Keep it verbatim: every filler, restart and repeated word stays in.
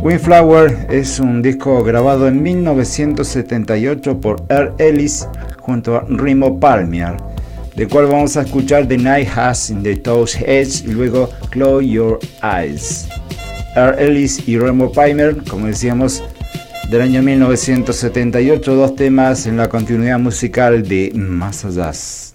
Windflower es un disco grabado en mil novecientos setenta y ocho por Earl Ellis junto a Remo Palmer, del cual vamos a escuchar The Night Has in the Toes Edge y luego Close Your Eyes. Earl Ellis y Remo Palmer, como decíamos, del año mil novecientos setenta y ocho, dos temas en la continuidad musical de Más Allá.